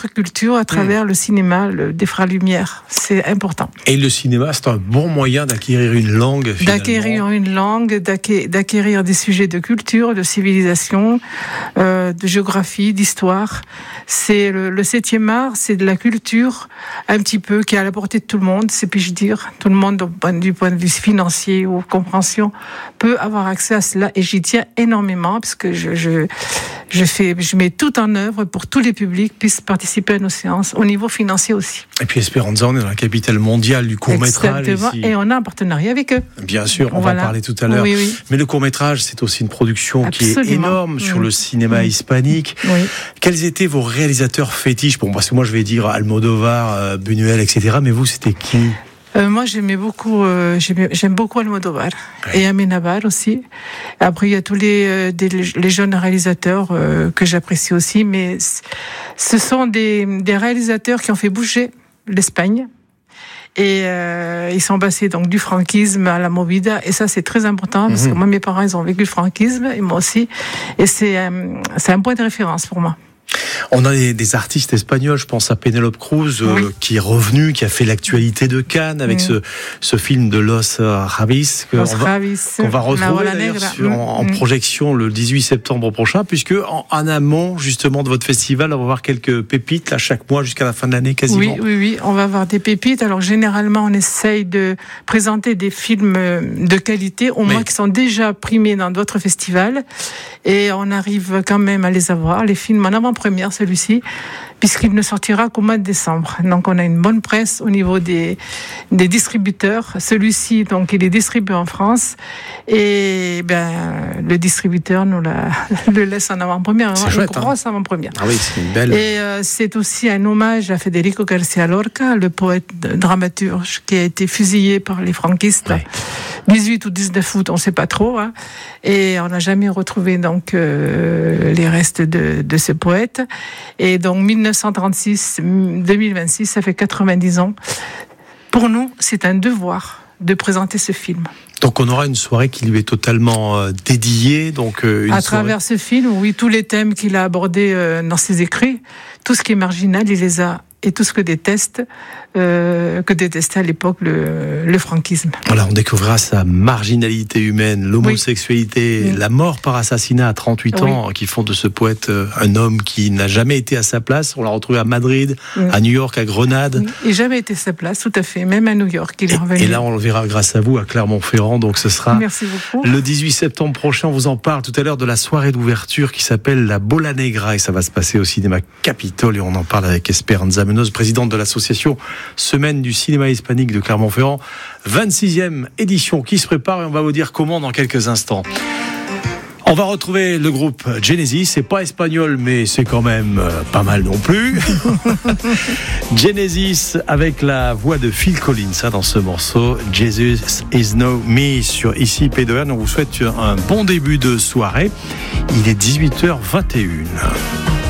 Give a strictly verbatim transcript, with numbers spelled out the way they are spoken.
notre culture à travers mmh. le cinéma le, des Frères Lumière. C'est important. Et le cinéma, c'est un bon moyen d'acquérir une langue, finalement. D'acquérir une langue, d'acquérir, d'acquérir des sujets de culture, de civilisation, euh, de géographie, d'histoire. C'est le, le septième art, c'est de la culture, un petit peu, qui est à la portée de tout le monde, c'est puis-je dire. Tout le monde, du point de vue financier ou compréhension, peut avoir accès à cela. Et j'y tiens énormément, parce que je, je, je fais, je mets tout en œuvre pour que tous les publics puissent participer à nos séances, au niveau financier aussi. Et puis Esperanza, on est dans la capitale mondiale du court-métrage. Exactement, ici. Et on a un partenariat avec eux. Bien sûr, on voilà. va en parler tout à l'heure. Oui, oui. Mais le court-métrage, c'est aussi une production Absolument. qui est énorme sur mmh. le cinéma mmh. hispanique. Oui. Quels étaient vos réalisateurs fétiches? Bon, parce que moi, je vais dire Almodovar, euh, Buñuel, et cetera. Mais vous, c'était qui? Euh, moi, j'aimais beaucoup, euh, j'aimais, j'aime beaucoup Almodovar ouais. et Amenábar aussi. Après, il y a tous les, euh, des, les jeunes réalisateurs euh, que j'apprécie aussi, mais ce sont des, des réalisateurs qui ont fait bouger l'Espagne. Et euh, ils sont passés donc du franquisme à la movida, et ça c'est très important parce mmh. que moi mes parents ils ont vécu le franquisme et moi aussi, et c'est euh, c'est un point de référence pour moi. On a des, des artistes espagnols, je pense à Penélope Cruz, euh, oui. qui est revenue, qui a fait l'actualité de Cannes avec oui. ce, ce film de Los Ravis, que Los on, va, Ravis, qu'on va retrouver sur, mmh. en, en projection le dix-huit septembre prochain, puisque en, en amont justement de votre festival, on va voir quelques pépites là, chaque mois jusqu'à la fin de l'année quasiment. Oui, oui, oui, on va avoir des pépites. Alors généralement, on essaye de présenter des films de qualité, au Mais... moins qui sont déjà primés dans d'autres festivals, et on arrive quand même à les avoir, les films en avant-première, celui-ci, puisqu'il ne sortira qu'au mois de décembre. Donc on a une bonne presse au niveau des, des distributeurs. Celui-ci, donc, il est distribué en France, et ben, le distributeur nous la, le laisse en avant-première. C'est une chouette, grosse hein. avant-première. Ah oui, c'est une belle. Et euh, c'est aussi un hommage à Federico García Lorca, le poète dramaturge qui a été fusillé par les franquistes. Ouais. dix-huit ou dix-neuf août, on ne sait pas trop, hein. Et on n'a jamais retrouvé donc euh, les restes de, de ce poète. Et donc mille neuf cent trente-six deux mille vingt-six, ça fait quatre-vingt-dix ans. Pour nous, c'est un devoir de présenter ce film. Donc on aura une soirée qui lui est totalement euh, dédiée. Donc euh, une à soirée... travers ce film, oui, tous les thèmes qu'il a abordés euh, dans ses écrits, tout ce qui est marginal, il les a, et tout ce que déteste, euh, que détestait à l'époque le, le franquisme. Voilà, on découvrira sa marginalité humaine, l'homosexualité, oui. la mort par assassinat à trente-huit oui. ans, qui font de ce poète euh, un homme qui n'a jamais été à sa place. On l'a retrouvé à Madrid, oui. à New York, à Grenade. Oui. Il n'a jamais été à sa place, tout à fait, même à New York. Il est et, revenu. Et là, on le verra grâce à vous à Clermont-Ferrand. Donc ce sera Merci beaucoup. Le dix-huit septembre prochain. On vous en parle tout à l'heure de la soirée d'ouverture qui s'appelle la Bola Negra, et ça va se passer au cinéma Capitole, et on en parle avec Esperanza Munoz, présidente de l'association Semaine du cinéma hispanique de Clermont-Ferrand. vingt-sixième édition qui se prépare, et on va vous dire comment dans quelques instants. On va retrouver le groupe Genesis. C'est pas espagnol, mais c'est quand même euh, pas mal non plus. Genesis avec la voix de Phil Collins hein, dans ce morceau Jesus is no me sur ici P deux R. On vous souhaite un bon début de soirée. Il est dix-huit heures vingt et une.